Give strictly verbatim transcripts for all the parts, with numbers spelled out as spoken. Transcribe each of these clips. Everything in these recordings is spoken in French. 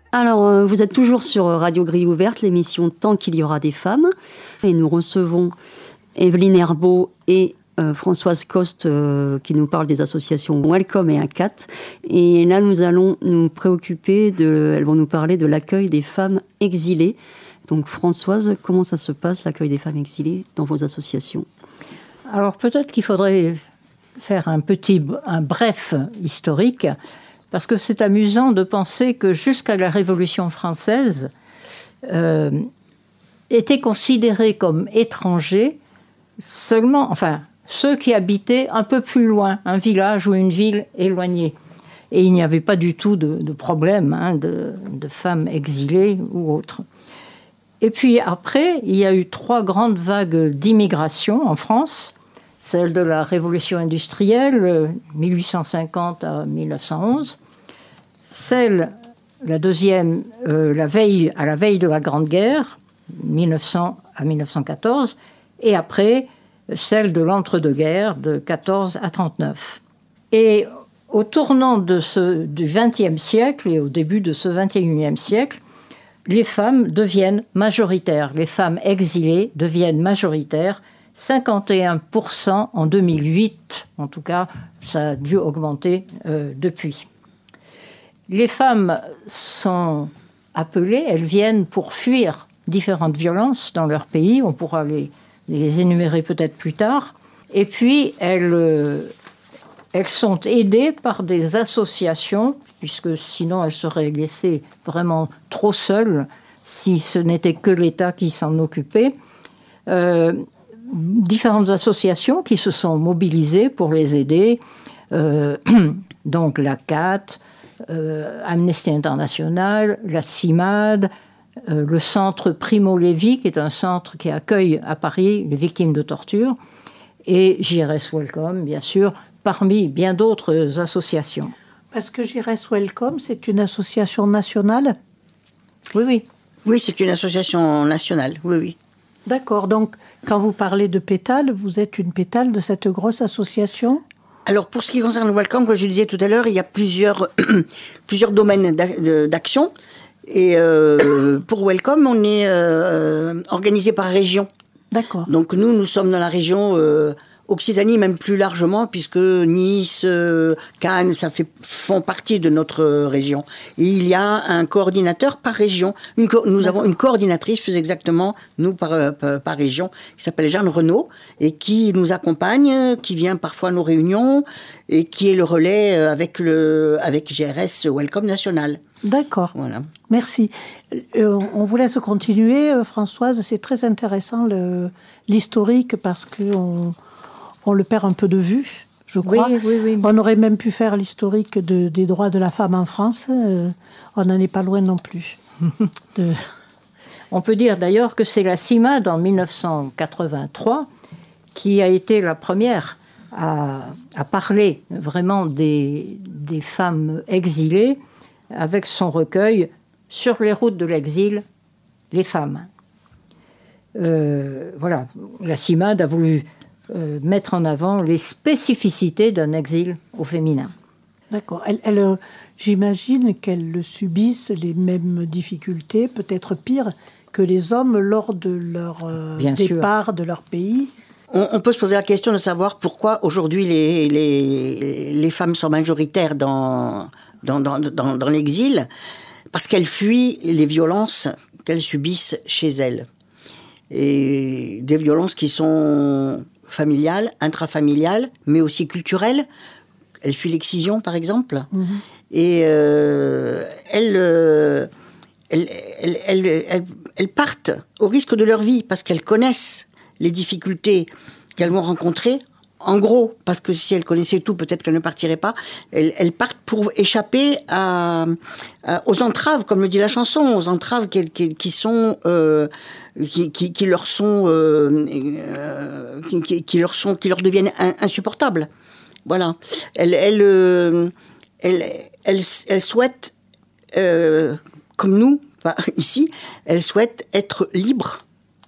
Alors, euh, vous êtes toujours sur Radio Grille Ouverte, l'émission Tant qu'il y aura des femmes. Et nous recevons Evelyne Herbault et euh, Françoise Coste euh, qui nous parlent des associations Welcome et ACAT. Et là, nous allons nous préoccuper, de, elles vont nous parler de l'accueil des femmes exilées. Donc, Françoise, comment ça se passe, l'accueil des femmes exilées dans vos associations ? Alors, peut-être qu'il faudrait faire un petit, un bref historique. Parce que c'est amusant de penser que jusqu'à la Révolution française, euh, étaient considérés comme étrangers seulement, enfin, ceux qui habitaient un peu plus loin, un village ou une ville éloignée. Et il n'y avait pas du tout de, de problème hein, de, de femmes exilées ou autres. Et puis après, il y a eu trois grandes vagues d'immigration en France. Celle de la Révolution industrielle, mille huit cent cinquante à mille neuf cent onze. Celle, la deuxième, euh, la veille, à la veille de la Grande Guerre, mille neuf cents à mille neuf cent quatorze. Et après, celle de l'entre-deux-guerres, de quatorze à trente-neuf. Et au tournant de ce, du vingtième siècle et au début de ce vingt et unième siècle, les femmes deviennent majoritaires. Les femmes exilées deviennent majoritaires. cinquante et un pour cent en deux mille huit, en tout cas, ça a dû augmenter euh, depuis. Les femmes sont appelées, elles viennent pour fuir différentes violences dans leur pays, on pourra les, les énumérer peut-être plus tard, et puis elles, euh, elles sont aidées par des associations, puisque sinon elles seraient laissées vraiment trop seules si ce n'était que l'État qui s'en occupait. Euh, différentes associations qui se sont mobilisées pour les aider, euh, donc l'ACAT, euh, Amnesty International, la CIMAD, euh, le centre Primo Levi, qui est un centre qui accueille à Paris les victimes de torture, et J R S Welcome, bien sûr, parmi bien d'autres associations. Parce que J R S Welcome, c'est une association nationale ? Oui, oui. Oui, c'est une association nationale, oui, oui. D'accord, donc quand vous parlez de pétale, vous êtes une pétale de cette grosse association ? Alors pour ce qui concerne le Welcome, comme je disais tout à l'heure, il y a plusieurs, plusieurs domaines d'action. Et euh, pour Welcome, on est euh, organisé par région. D'accord. Donc nous, nous sommes dans la région euh, Occitanie, même plus largement, puisque Nice, euh, Cannes, ça fait, font partie de notre région. Et il y a un coordinateur par région. Une co- nous avons une coordinatrice, plus exactement, nous, par, euh, par, par région, qui s'appelle Jeanne Renaud, et qui nous accompagne, qui vient parfois à nos réunions, et qui est le relais avec, le, avec G R S Welcome National. D'accord, Voilà. Merci. Euh, on vous laisse continuer, Françoise. C'est très intéressant, le, l'historique, parce qu'on on le perd un peu de vue, je crois. Oui, oui, oui. On aurait même pu faire l'historique de, des droits de la femme en France. Euh, on n'en est pas loin non plus. de... On peut dire d'ailleurs que c'est la CIMAD en mille neuf cent quatre-vingt-trois qui a été la première à, à parler vraiment des, des femmes exilées avec son recueil « Sur les routes de l'exil, les femmes ». Euh, voilà, la CIMAD a voulu euh, mettre en avant les spécificités d'un exil au féminin. D'accord. Elle, elle, euh, j'imagine qu'elles subissent les mêmes difficultés, peut-être pire, que les hommes lors de leur euh, départ sûr. de leur pays. On, on peut se poser la question de savoir pourquoi aujourd'hui les, les, les femmes sont majoritaires dans, dans, dans, dans, dans l'exil, parce qu'elles fuient les violences qu'elles subissent chez elles. Et des violences qui sont familiales, intrafamiliales, mais aussi culturelles. Elles fuient l'excision, par exemple. Mmh. Et euh, elles, euh, elles, elles, elles, elles, elles partent au risque de leur vie parce qu'elles connaissent les difficultés qu'elles vont rencontrer. En gros, parce que si elles connaissaient tout, peut-être qu'elles ne partiraient pas. Elles, elles partent pour échapper à, à, aux entraves, comme le dit la chanson, aux entraves qui, qui, qui sont, euh, qui, qui, qui leur sont, euh, euh, qui, qui leur sont, qui leur deviennent insupportables. Voilà. Elles, elles, euh, elles, elles, elles souhaitent, euh, comme nous, ici, elles souhaitent être libres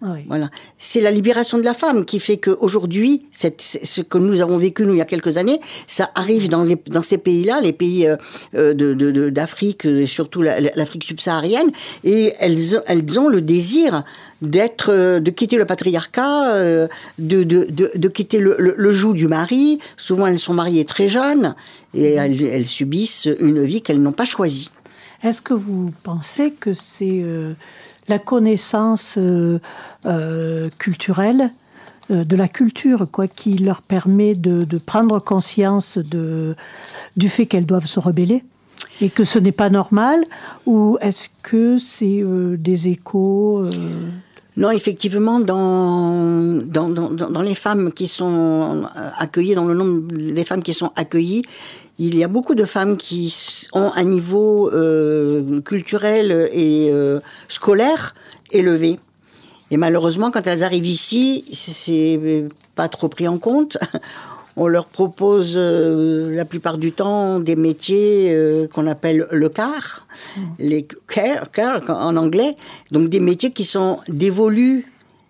Oui. Voilà. C'est la libération de la femme qui fait qu'aujourd'hui, cette, ce que nous avons vécu, nous, il y a quelques années, ça arrive dans, les, dans ces pays-là, les pays euh, de, de, de, d'Afrique, surtout la, l'Afrique subsaharienne, et elles, elles ont le désir d'être, de quitter le patriarcat, euh, de, de, de, de quitter le, le, le joug du mari. Souvent, elles sont mariées très jeunes, et elles, elles subissent une vie qu'elles n'ont pas choisie. Est-ce que vous pensez que c'est... Euh la connaissance euh, euh, culturelle, euh, de la culture, quoi, qui leur permet de, de prendre conscience de, du fait qu'elles doivent se rebeller et que ce n'est pas normal, ou est-ce que c'est euh, des échos euh... Non, effectivement, dans, dans, dans, dans les femmes qui sont accueillies, dans le nombre des femmes qui sont accueillies, il y a beaucoup de femmes qui ont un niveau euh, culturel et euh, scolaire élevé. Et malheureusement, quand elles arrivent ici, c'est pas trop pris en compte. On leur propose euh, la plupart du temps des métiers euh, qu'on appelle le quart, mmh. les care, care en anglais. Donc des métiers qui sont dévolus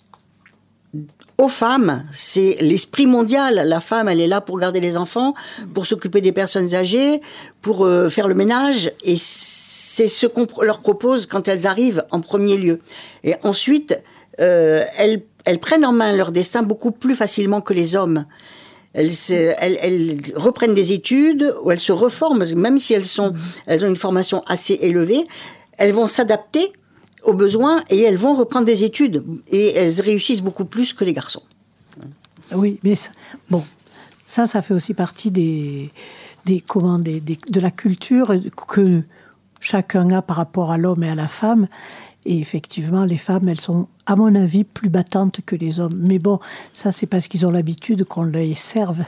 aux femmes. C'est l'esprit mondial. La femme, elle est là pour garder les enfants, pour s'occuper des personnes âgées, pour euh, faire le ménage. Et c'est ce qu'on leur propose quand elles arrivent en premier lieu. Et ensuite, euh, elles, elles prennent en main leur destin beaucoup plus facilement que les hommes. Elles, elles, elles reprennent des études, ou elles se reforment, même si elles, sont, elles ont une formation assez élevée, elles vont s'adapter aux besoins et elles vont reprendre des études. Et elles réussissent beaucoup plus que les garçons. Oui, mais ça, bon, ça, ça fait aussi partie des, des, comment, des, des, de la culture que chacun a par rapport à l'homme et à la femme. Et effectivement, les femmes, elles sont, à mon avis, plus battantes que les hommes. Mais bon, ça, c'est parce qu'ils ont l'habitude qu'on les serve.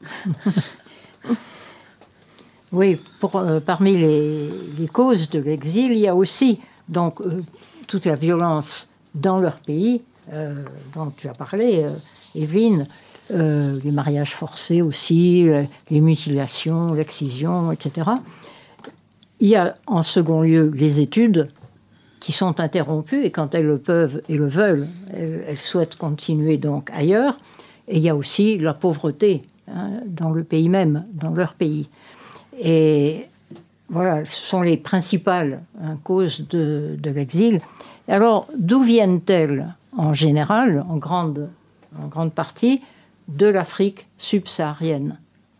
Oui, pour, euh, parmi les, les causes de l'exil, il y a aussi donc, euh, toute la violence dans leur pays, euh, dont tu as parlé, euh, Evelyne, euh, les mariages forcés aussi, euh, les mutilations, l'excision, et cetera. Il y a en second lieu les études qui sont interrompues, et quand elles le peuvent et le veulent, elles, elles souhaitent continuer donc ailleurs. Et il y a aussi la pauvreté hein, dans le pays même, dans leur pays. Et voilà, ce sont les principales hein, causes de, de l'exil. Alors, d'où viennent-elles en général, en grande, en grande partie, de l'Afrique subsaharienne?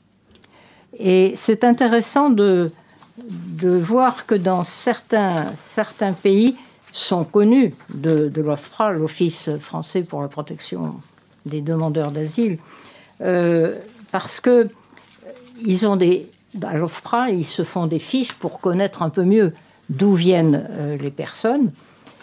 Et c'est intéressant de, de voir que dans certains, certains pays sont connus de, de l'OFPRA, l'Office français pour la protection des demandeurs d'asile, euh, parce que ils ont des, à l'OFPRA, ils se font des fiches pour connaître un peu mieux d'où viennent euh, les personnes.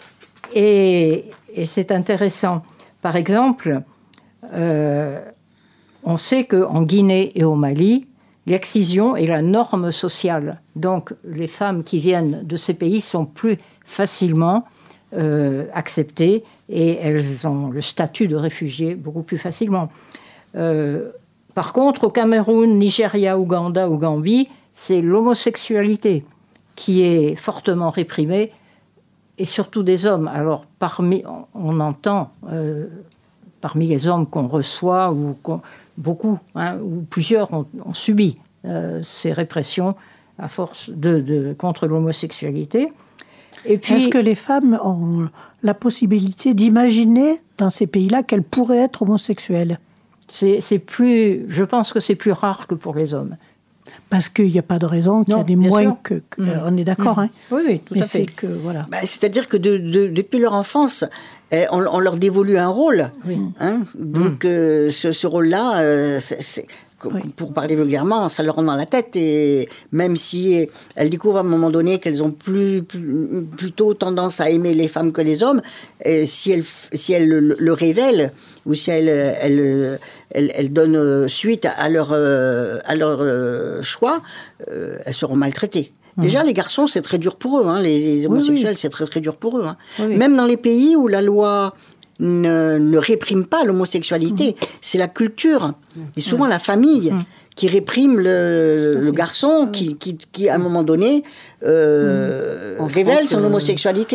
Et, et c'est intéressant. Par exemple, euh, on sait qu'en Guinée et au Mali, l'excision est la norme sociale. Donc, les femmes qui viennent de ces pays sont plus facilement euh, acceptées et elles ont le statut de réfugiés beaucoup plus facilement. Euh, par contre, au Cameroun, Nigeria, Ouganda ou Gambie, c'est l'homosexualité qui est fortement réprimée, et surtout des hommes. Alors, parmi, on entend, euh, parmi les hommes qu'on reçoit, ou qu'on, beaucoup, hein, ou plusieurs ont, ont subi euh, ces répressions à force de, de, contre l'homosexualité. Et puis, est-ce que les femmes ont la possibilité d'imaginer, dans ces pays-là, qu'elles pourraient être homosexuelles ? c'est, c'est plus, je pense que c'est plus rare que pour les hommes. Parce qu'il n'y a pas de raison qu'il y a des moins que... que mmh. On est d'accord, mmh. hein ? Oui, oui, tout Mais à fait. C'est que, voilà. Bah, c'est-à-dire que de, de, depuis leur enfance, eh, on, on leur dévolue un rôle. Oui. Hein ? Donc, mmh. euh, ce, ce rôle-là, euh, c'est, c'est, oui. pour parler vulgairement, ça leur rentre dans la tête. Et même si elles découvrent à un moment donné qu'elles ont plus, plus, plutôt tendance à aimer les femmes que les hommes, et si elles, si elles le, le révèlent, ou si elles, elles, elles, elles donnent suite à leur, à leur choix, elles seront maltraitées. Mmh. Déjà, les garçons, c'est très dur pour eux. Hein. Les, les homosexuels, oui, oui. c'est très, très dur pour eux. Hein. Oui, oui. Même dans les pays où la loi ne, ne réprime pas l'homosexualité, mmh. c'est la culture, et souvent mmh. la famille, mmh. qui réprime le, le garçon, mmh. qui, qui, qui, à un moment donné, euh, mmh. révèle son homosexualité.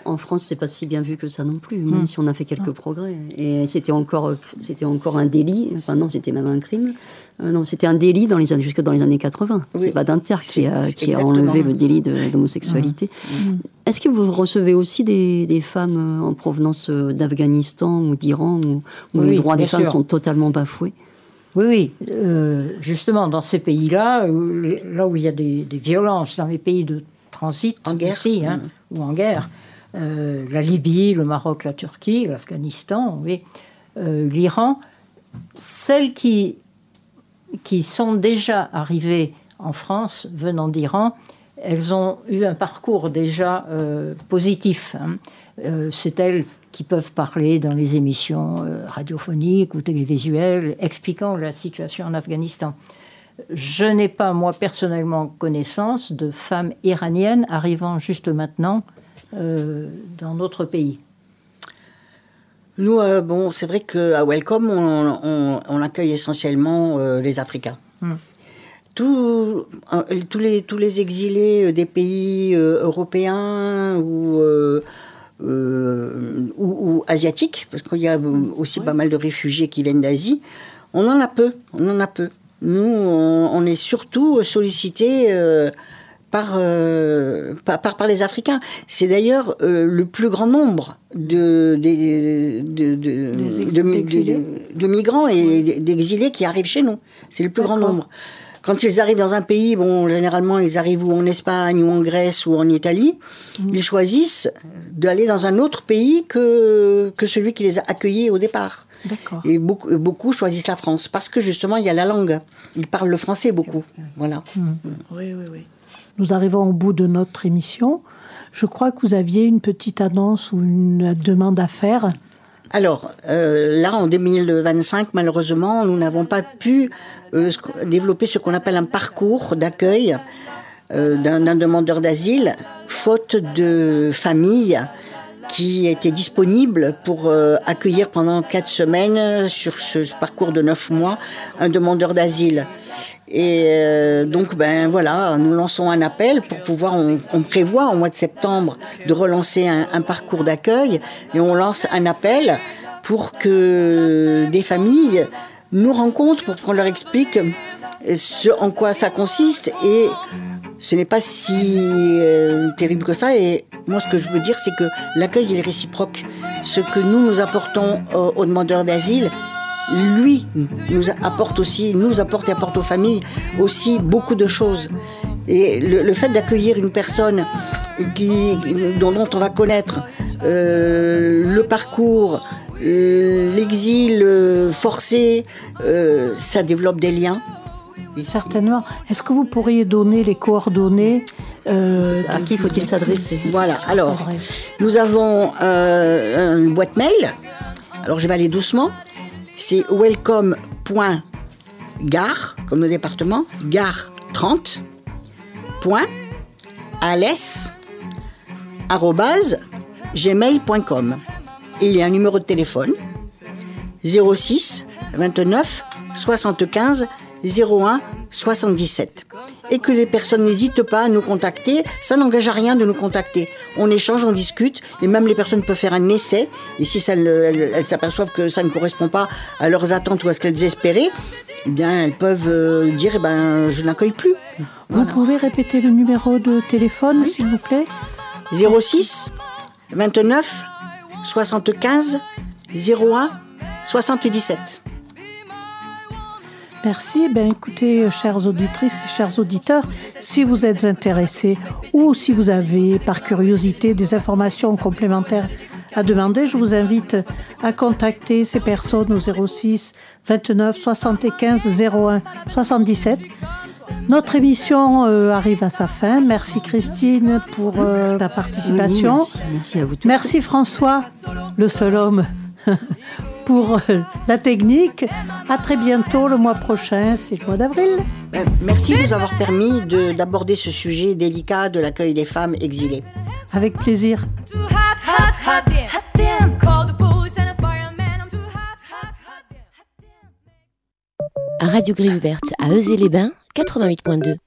En France, c'est pas si bien vu que ça non plus, même mmh. si on a fait quelques mmh. progrès. Et c'était encore, c'était encore un délit. Enfin non, c'était même un crime. Euh, non, c'était un délit dans les années, jusque dans les années quatre-vingts. Oui. C'est Badinter qui a, qui a enlevé le délit de, d'homosexualité. Mmh. Mmh. Est-ce que vous recevez aussi des, des femmes en provenance d'Afghanistan ou d'Iran où, où oui, les droits des femmes sûr. sont totalement bafoués? Oui, oui. Euh, justement, dans ces pays-là, où, là où il y a des, des violences, dans les pays de transit en guerre. aussi, hein, mmh. ou en guerre, euh, la Libye, le Maroc, la Turquie, l'Afghanistan, oui, euh, l'Iran, celles qui, qui sont déjà arrivées en France, venant d'Iran, elles ont eu un parcours déjà euh, positif. Hein. Euh, c'est elles qui peuvent parler dans les émissions euh, radiophoniques ou télévisuelles, expliquant la situation en Afghanistan. Je n'ai pas, moi, personnellement, connaissance de femmes iraniennes arrivant juste maintenant euh, dans notre pays. Nous, euh, bon, c'est vrai qu'à Welcome, on, on, on accueille essentiellement euh, les Africains. Hum. Tout, euh, tous, les, tous les exilés des pays euh, européens ou... Euh, Euh, ou, ou asiatiques, parce qu'il y a aussi oui. pas mal de réfugiés qui viennent d'Asie, on en a peu, on en a peu. Nous, on, on est surtout sollicités euh, par, euh, par, par, par les Africains. C'est d'ailleurs euh, le plus grand nombre de, de, de, de, de, de, de migrants et d'exilés qui arrivent chez nous. C'est le plus D'accord. grand nombre. Quand ils arrivent dans un pays, bon, généralement, ils arrivent ou en Espagne, ou en Grèce, ou en Italie, mmh. ils choisissent d'aller dans un autre pays que, que celui qui les a accueillis au départ. D'accord. Et beaucoup, beaucoup choisissent la France, parce que justement, il y a la langue. Ils parlent le français beaucoup. Voilà. Mmh. Mmh. Oui, oui, oui. Nous arrivons au bout de notre émission. Je crois que vous aviez une petite annonce ou une demande à faire. Alors, euh, là, en deux mille vingt-cinq, malheureusement, nous n'avons pas pu euh, développer ce qu'on appelle un parcours d'accueil euh, d'un, d'un demandeur d'asile, faute de famille qui était disponible pour euh, accueillir pendant quatre semaines, sur ce parcours de neuf mois, un demandeur d'asile. Et euh, donc, ben voilà, nous lançons un appel pour pouvoir, on, on prévoit au mois de septembre de relancer un, un parcours d'accueil, et on lance un appel pour que des familles nous rencontrent, pour qu'on leur explique ce en quoi ça consiste, et ce n'est pas si euh, terrible que ça. Et moi, ce que je veux dire, c'est que l'accueil est réciproque. Ce que nous, nous apportons aux, aux demandeurs d'asile, lui nous apporte aussi, nous apporte et apporte aux familles aussi beaucoup de choses. Et le, le fait d'accueillir une personne qui, dont, dont on va connaître euh, le parcours, euh, l'exil euh, forcé, euh, ça développe des liens. Certainement. Est-ce que vous pourriez donner les coordonnées euh, À qui faut-il s'adresser? Voilà. Alors, nous avons euh, une boîte mail. Alors, je vais aller doucement. C'est welcome.gare, comme le département, gare trente, point, alès, arrobase, gmail point com. Et il y a un numéro de téléphone, zéro six vingt-neuf soixante-quinze zéro un soixante-dix-sept. Et que les personnes n'hésitent pas à nous contacter, ça n'engage à rien de nous contacter. On échange, on discute, et même les personnes peuvent faire un essai, et si ça, elles, elles s'aperçoivent que ça ne correspond pas à leurs attentes ou à ce qu'elles espéraient, eh bien, elles peuvent euh, dire, eh ben, je n'accueille plus. Voilà. Vous pouvez répéter le numéro de téléphone, oui. s'il vous plaît? zéro six vingt-neuf soixante-quinze zéro un soixante-dix-sept. Merci. Ben, écoutez, chères auditrices et chers auditeurs, si vous êtes intéressés ou si vous avez, par curiosité, des informations complémentaires à demander, je vous invite à contacter ces personnes au zéro six vingt-neuf soixante-quinze zéro un soixante-dix-sept. Notre émission euh, arrive à sa fin. Merci Christine pour euh, ta participation. Oui, merci. Merci à vous tous. Merci François, le seul homme, pour euh, la technique. À très bientôt le mois prochain, c'est le mois d'avril. Euh, merci de nous avoir permis de, d'aborder ce sujet délicat de l'accueil des femmes exilées. Avec plaisir. Radio Grille Ouverte à Euzé-les-Bains, quatre-vingt-huit point deux.